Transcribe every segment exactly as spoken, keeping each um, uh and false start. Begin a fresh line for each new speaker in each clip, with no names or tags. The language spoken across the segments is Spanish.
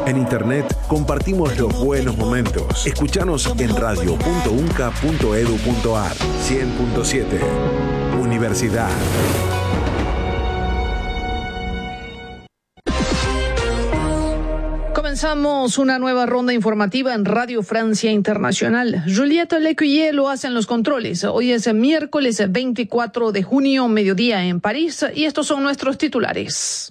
En internet compartimos los buenos momentos. Escuchanos en radio punto unca punto edu punto ar. cien punto siete. Universidad.
Comenzamos una nueva ronda informativa en Radio Francia Internacional. Juliette Lecuyer lo hace en los controles. Hoy es miércoles veinticuatro de junio, mediodía en París, y estos son nuestros titulares.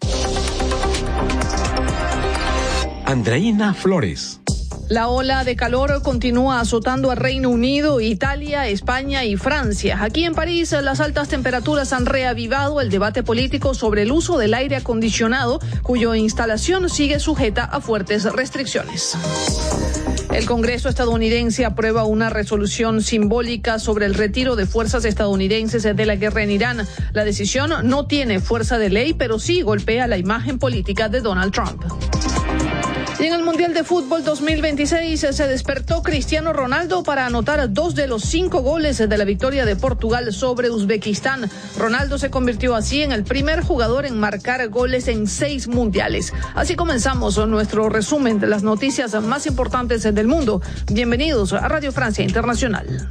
Andreina Flores.
La ola de calor continúa azotando a Reino Unido, Italia, España y Francia. Aquí en París, las altas temperaturas han reavivado el debate político sobre el uso del aire acondicionado, cuya instalación sigue sujeta a fuertes restricciones. El Congreso estadounidense aprueba una resolución simbólica sobre el retiro de fuerzas estadounidenses de la guerra en Irán. La decisión no tiene fuerza de ley, pero sí golpea la imagen política de Donald Trump. Y en el Mundial de Fútbol dos mil veintiséis se despertó Cristiano Ronaldo para anotar dos de los cinco goles de la victoria de Portugal sobre Uzbekistán. Ronaldo se convirtió así en el primer jugador en marcar goles en seis mundiales. Así comenzamos nuestro resumen de las noticias más importantes del mundo. Bienvenidos a Radio Francia Internacional.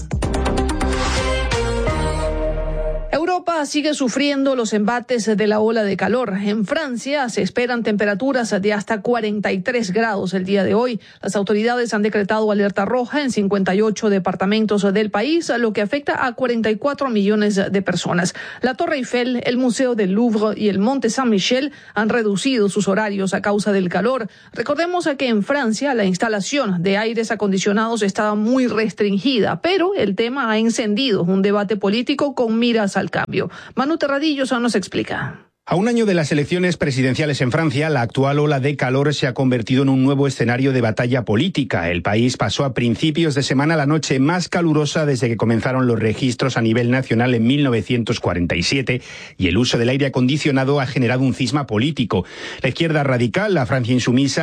Europa sigue sufriendo los embates de la ola de calor. En Francia se esperan temperaturas de hasta cuarenta y tres grados el día de hoy. Las autoridades han decretado alerta roja en cincuenta y ocho departamentos del país, lo que afecta a cuarenta y cuatro millones de personas. La Torre Eiffel, el Museo del Louvre y el Monte Saint-Michel han reducido sus horarios a causa del calor. Recordemos que en Francia la instalación de aires acondicionados estaba muy restringida, pero el tema ha encendido un debate político con miras al cambio. Manu Terradillos nos explica.
A un año de las elecciones presidenciales en Francia, la actual ola de calor se ha convertido en un nuevo escenario de batalla política. El país pasó a principios de semana la noche más calurosa desde que comenzaron los registros a nivel nacional en mil novecientos cuarenta y siete, y el uso del aire acondicionado ha generado un cisma político. La izquierda radical, la Francia Insumisa,